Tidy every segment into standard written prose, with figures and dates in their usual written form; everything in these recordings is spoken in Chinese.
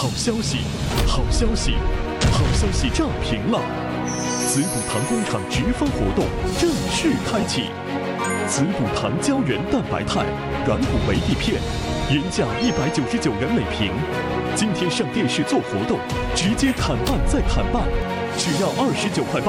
好消息，好消息，好消息炸屏了！子补堂工厂直方活动正式开启，子补堂胶原蛋白肽软骨维 D 片，原价199元每瓶，今天上电视做活动，直接砍半再砍半，只要29块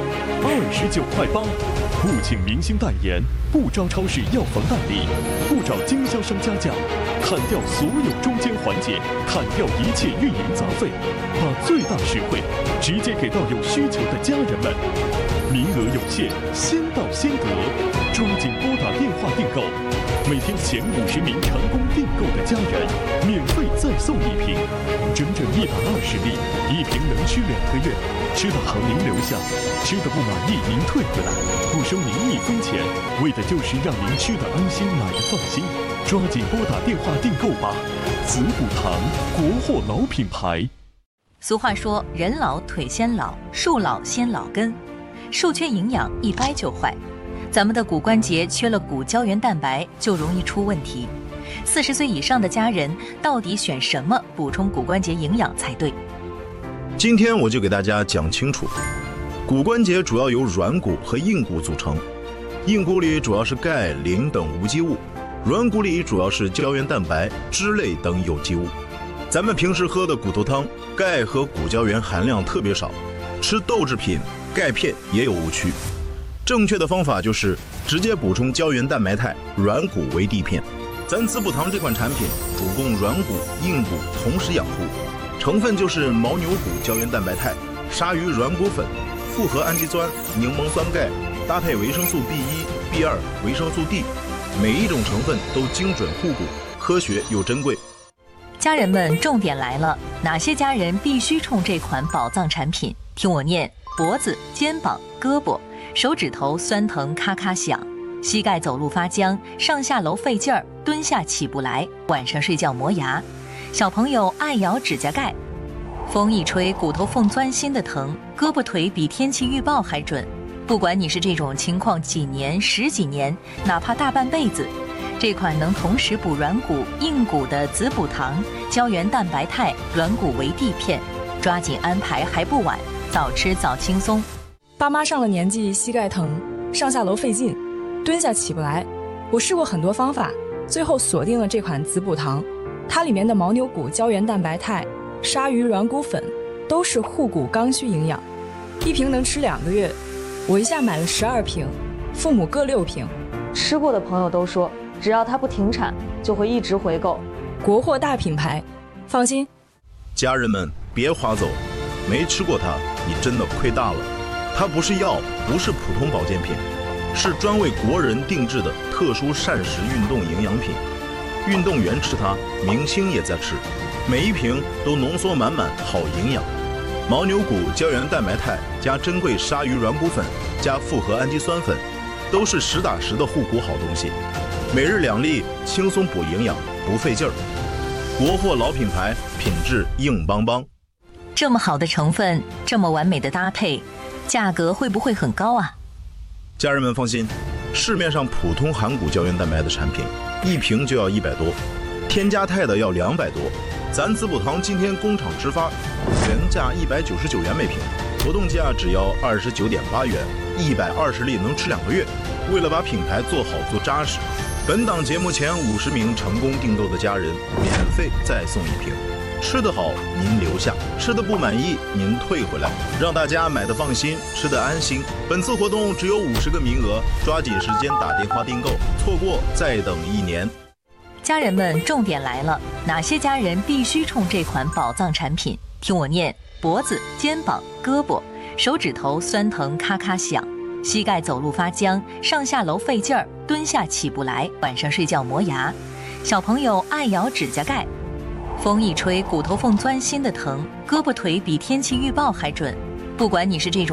8，29块8。不请明星代言，不招超市药房代理，不找经销商加价，砍掉所有中间环节，砍掉一切运营杂费，把最大实惠直接给到有需求的家人们。名额有限，先到先得，抓紧拨打电话订购。每天前50名成功订购的家人，免费再送1瓶，整整120粒，1瓶能吃2个月。吃的好您留下，吃的不满意您退回来，不收您1分钱，为的就是让您吃的安心，买的放心。抓紧拨打电话订购吧！子补堂，国货老品牌。 俗话说，人老腿先老，树老先老根，树缺营养一掰就坏。咱们的骨关节缺了骨胶原蛋白，就容易出问题。40岁以上的家人到底选什么补充骨关节营养才对？ 今天我就给大家讲清楚，骨关节主要由软骨和硬骨组成，硬骨里主要是钙、磷等无机物，软骨里主要是胶原蛋白、脂类等有机物。咱们平时喝的骨头汤，钙和骨胶原含量特别少，吃豆制品、钙片也有误区。正确的方法就是直接补充胶原蛋白肽软骨维 D 片。咱子补堂这款产品主攻软骨、硬骨同时养护，成分就是牦牛骨胶原蛋白肽、鲨鱼软骨粉、复合氨基酸、柠檬酸钙，搭配维生素 B1、B2、维生素 D， 每一种成分都精准护骨，科学又珍贵。 家人们，重点来了，哪些家人必须冲这款宝藏产品？听我念：脖子、肩膀、胳膊、手指头酸疼咔咔响，膝盖走路发僵，上下楼费劲儿，蹲下起不来，晚上睡觉磨牙，小朋友爱咬指甲盖，风一吹骨头缝钻心的疼，胳膊腿比天气预报还准。不管你是这种情况几年、10几年，哪怕大半辈子，这款能同时补软骨、硬骨的子补堂胶原蛋白肽软骨维 D 片，抓紧安排还不晚，早吃早轻松。 爸妈上了年纪，膝盖疼，上下楼费劲，蹲下起不来。我试过很多方法，最后锁定了这款子补堂。它里面的牦牛骨胶原蛋白肽、鲨鱼软骨粉都是护骨刚需营养，1瓶能吃2个月。我一下买了12瓶，父母各6瓶。 吃过的朋友都说，只要它不停产，就会一直回购。 国货大品牌，放心。 家人们别划走，没吃过它，你真的亏大了。它不是药，不是普通保健品，是专为国人定制的特殊膳食运动营养品。运动员吃它，明星也在吃，每一瓶都浓缩满满好营养。牦牛骨胶原蛋白肽加珍贵鲨鱼软骨粉加复合氨基酸粉，都是实打实的护骨好东西。每日2粒，轻松补营养，不费劲儿。国货老品牌，品质硬邦邦。 这么好的成分，这么完美的搭配，价格会不会很高啊？ 家人们放心，市面上普通含骨胶原蛋白的产品，1瓶就要100多，添加肽的要200多。咱子补堂今天工厂直发，原价199元每瓶，活动价只要29.8元，120粒能吃2个月。为了把品牌做好做扎实，本档节目前50名成功订购的家人，免费再送1瓶。吃得好您留下，吃得不满意您退回来，让大家买得放心，吃得安心。本次活动只有50个名额，抓紧时间打电话订购，错过再等1年。 家人们，重点来了，哪些家人必须冲这款宝藏产品？听我念：脖子、肩膀、胳膊、手指头酸疼咔咔响，膝盖走路发僵，上下楼费劲儿，蹲下起不来，晚上睡觉磨牙，小朋友爱咬指甲盖，风一吹骨头缝钻心的疼，胳膊腿比天气预报还准。不管你是这种